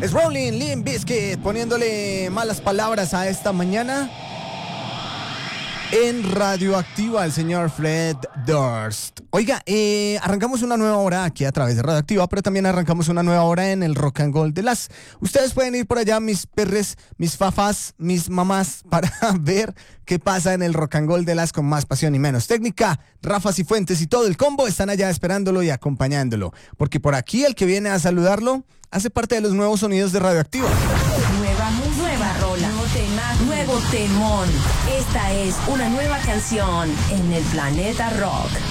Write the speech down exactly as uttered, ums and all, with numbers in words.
Es Rolling Limp Bizkit poniéndole malas palabras a esta mañana en Radioactiva, el señor Fred Durst. Oiga, eh, arrancamos una nueva hora aquí a través de Radioactiva, pero también arrancamos una nueva hora en el Rock and Gold de las. Ustedes pueden ir por allá, mis perres, mis fafas, mis mamás, para ver qué pasa en el Rock and Gold de las con más pasión y menos técnica. Rafa Cifuentes y todo el combo están allá esperándolo y acompañándolo, porque por aquí el que viene a saludarlo hace parte de los nuevos sonidos de Radioactiva. Nueva, nueva rola, nuevo tema, nuevo temón. Esta es una nueva canción en el Planeta Rock.